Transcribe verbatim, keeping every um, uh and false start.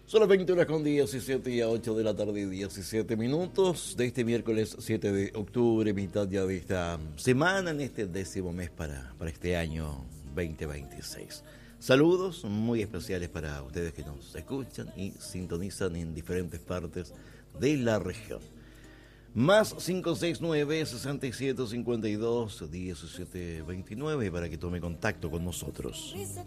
Son las veinte horas con diecisiete y a ocho de la tarde, diecisiete minutos de este miércoles siete de octubre, mitad ya de esta semana, en este décimo mes para, para este año veinte veintiséis. Saludos muy especiales para ustedes que nos escuchan y sintonizan en diferentes partes de la región. Más cinco seis nueve, seis siete cinco dos, uno siete dos nueve para que tome contacto con nosotros.